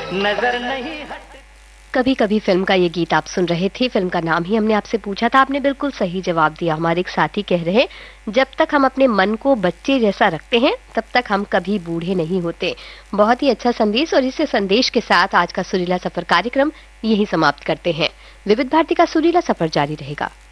नजर नहीं हट। कभी कभी फिल्म का ये गीत आप सुन रहे थे। फिल्म का नाम ही हमने आपसे पूछा था, आपने बिल्कुल सही जवाब दिया। हमारे एक साथी कह रहे हैं, जब तक हम अपने मन को बच्चे जैसा रखते हैं तब तक हम कभी बूढ़े नहीं होते। बहुत ही अच्छा संदेश, और इसी संदेश के साथ आज का सुरीला सफर कार्यक्रम यही समाप्त करते हैं। विविध भारती का सुरीला सफर जारी रहेगा।